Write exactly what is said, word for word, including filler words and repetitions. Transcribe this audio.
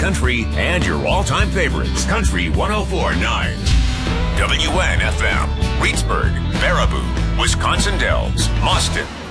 country and your all-time favorites. Country one oh four point nine. W N F M. Reedsburg, Baraboo, Wisconsin Dells, Boston.